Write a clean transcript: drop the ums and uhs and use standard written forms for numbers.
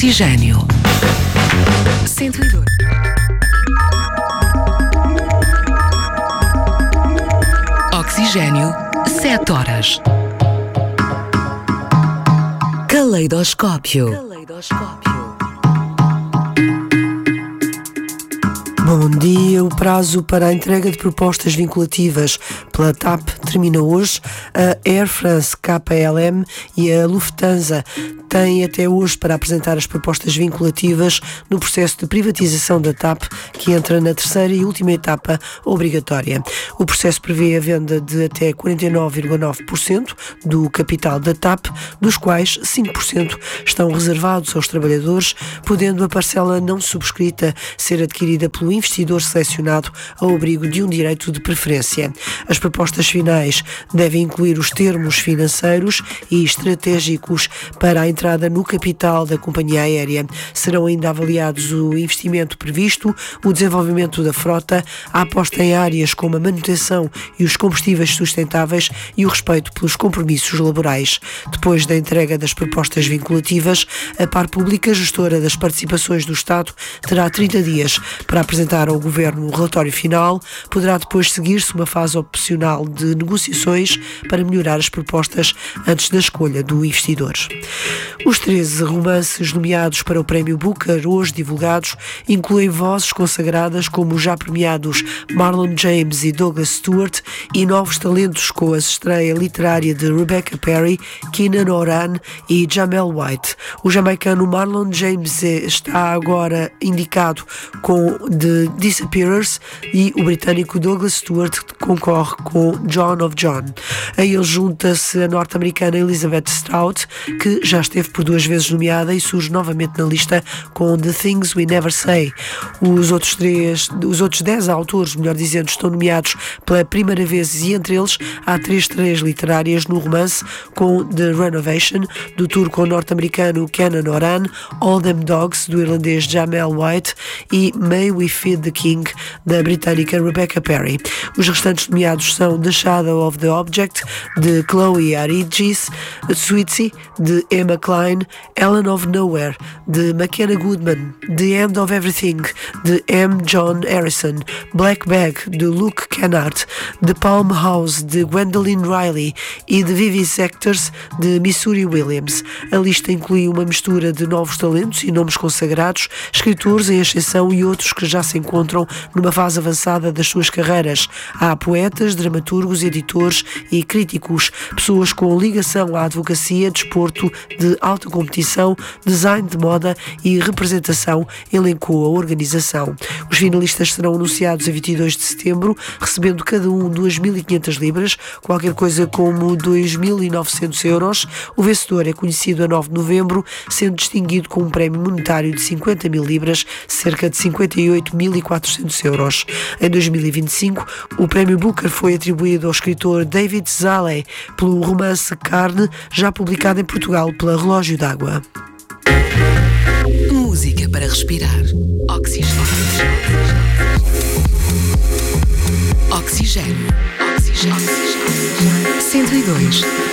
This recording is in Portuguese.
Oxigênio. 102. Oxigênio, 7 horas. Caleidoscópio. Bom dia. O prazo para a entrega de propostas vinculativas pela TAP termina hoje. A Air France, KLM e a Lufthansa têm até hoje para apresentar as propostas vinculativas no processo de privatização da TAP, que entra na terceira e última etapa obrigatória. O processo prevê a venda de até 49,9% do capital da TAP, dos quais 5% estão reservados aos trabalhadores, podendo a parcela não subscrita ser adquirida pelo investidor selecionado ao abrigo de um direito de preferência. As propostas finais devem incluir os termos financeiros e estratégicos para a entrada no capital da companhia aérea. Serão ainda avaliados o investimento previsto, o desenvolvimento da frota, a aposta em áreas como a manutenção e os combustíveis sustentáveis e o respeito pelos compromissos laborais. Depois da entrega das propostas vinculativas, a Par Pública, gestora das participações do Estado, terá 30 dias para apresentar ao Governo o relatório final. Poderá depois seguir-se uma fase opcional de negociações para melhorar as propostas antes da escolha do investidor. Os 13 romances nomeados para o Prémio Booker, hoje divulgados, incluem vozes consagradas como os já premiados Marlon James e Douglas Stewart e novos talentos com a estreia literária de Rebecca Perry, Keenan Oran e Jamel White. O jamaicano Marlon James está agora indicado com The Disappearers e o britânico Douglas Stewart concorre com John of John. A ele junta-se a norte-americana Elizabeth Strout, que já esteve por 2 vezes nomeada e surge novamente na lista com The Things We Never Say. Os outros 10 autores, melhor dizendo, estão nomeados pela primeira vez e entre eles há 3 estreias literárias no romance com The Renovation, do turco-norte-americano Kenan Oran, All Them Dogs, do irlandês Jamel White e May We Feed the King, da britânica Rebecca Perry. Os restantes nomeados são The Shadow of the Object, de Chloe Aridgis, Sweetie, de Emma Klein, Ellen of Nowhere, de McKenna Goodman, The End of Everything, de M. John Harrison, Black Bag, de Luke Kennard, The Palm House, de Gwendolyn Riley e The Vivisectors, de Missouri Williams. A lista inclui uma mistura de novos talentos e nomes consagrados, escritores em ascensão e outros que já se encontram numa fase avançada das suas carreiras. Há poetas, dramaturgos, editores e críticos, pessoas com ligação à advocacia, desporto, de alta competição, design de moda e representação, elencou a organização. Os finalistas serão anunciados a 22 de setembro, recebendo cada um 2.500 libras, qualquer coisa como 2.900 euros. O vencedor é conhecido a 9 de novembro, sendo distinguido com um prémio monetário de 50.000 libras, cerca de 58.400 euros. Em 2025, o prémio Booker foi atribuído ao escritor David Zaley pelo romance Carne, já publicado em Portugal pela Relógio d'Água. Música para respirar. Oxigênio. Oxigênio. 102.